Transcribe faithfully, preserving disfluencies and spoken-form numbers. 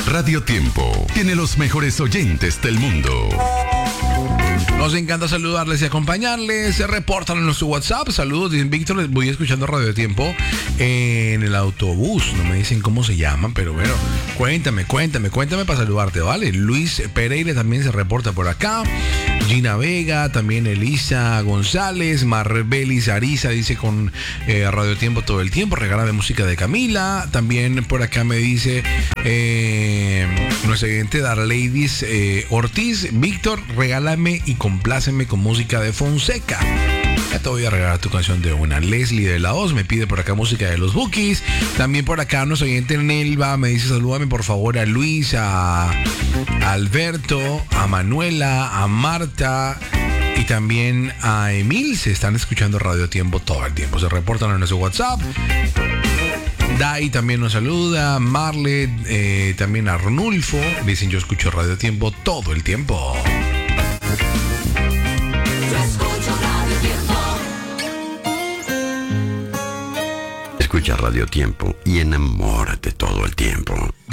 Radio Tiempo tiene los mejores oyentes del mundo. Nos encanta saludarles y acompañarles. Se reportan en nuestro WhatsApp. Saludos, dicen Víctor, les voy escuchando Radio Tiempo en el autobús. No me dicen cómo se llaman, pero bueno, cuéntame, cuéntame, cuéntame para saludarte, ¿vale? Luis Pereira también se reporta por acá. Gina Vega, también Elisa González, Marbelis Ariza dice con eh, Radio Tiempo todo el tiempo, regálame música de Camila. También por acá me dice eh, nuestra oyente Darleidis eh, Ortiz, Víctor, regálame y compláceme con música de Fonseca. Ya te voy a regalar tu canción de una. Leslie de la Oz me pide por acá música de los Bookies. También por acá nuestro oyente Nelva me dice salúdame por favor a Luis, a, a Alberto, a Manuela, a Marta y también a Emil. Se están escuchando Radio Tiempo todo el tiempo. Se reportan en nuestro WhatsApp. Dai también nos saluda, Marle, eh, también a Arnulfo. Dicen yo escucho Radio Tiempo todo el tiempo. Escucha Radio Tiempo y enamórate todo el tiempo.